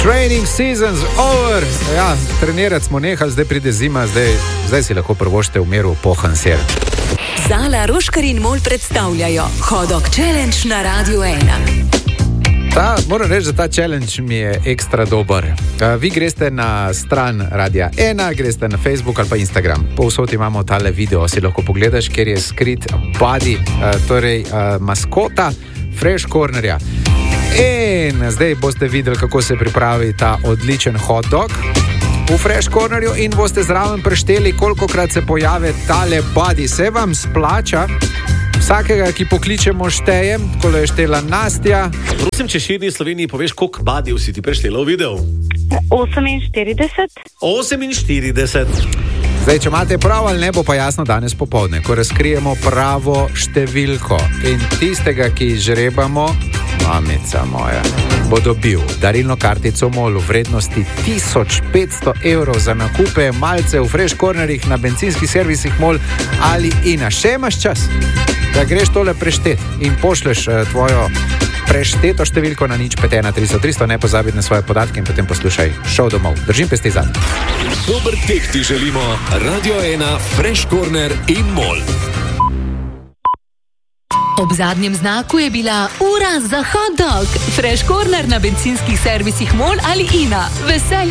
Training season's over. Ja, trenirati smo nehali, zdaj pride zima, zdaj si lahko prvošte v miru pohanser. Zala, Roškar in Mol predstavljajo Hot Dog Challenge na Radiu 1. Moram reči, da ta challenge mi je ekstra dober. Vi greste na stran Radia 1, greste na Facebook ali pa Instagram. Povsod imamo tale video, si lahko pogledaš, ker je skrit buddy, torej maskota Fresh Cornerja. In zdaj boste videli, kako se pripravi ta odličen hot dog v Fresh Cornerju in boste zraven prešteli, kolikokrat se pojave tale buddy. Se vam splača? Vsakega, ki pokličemo, štejem, ko je štela Nastja. Prosim, če širni Sloveniji poveš, koliko badijev si ti preštela v video? 48. 48. Zdaj, če imate prav ali ne, bo pa jasno danes popoldne, ko razkrijemo pravo številko. In tistega, ki žrebamo, mamica moja, bo dobil darilno kartico MOL v vrednosti 1500 evrov za nakupe malce v Fresh Cornerjih na bencinskih servisih MOL ali INA. Še imaš čas, da greš tole prešteti in pošleš tvojo prešteto številko na 051 ne pozabiti na svoje podatke in potem poslušaj šov domov. Držim pesti zadnji. Dober tek ti želimo, Radio 1, Fresh Corner in MOL. Ob zadnjem znaku je bila ura za hot dog. Fresh Corner na bencinskih servisih MOL ali INA. Veselje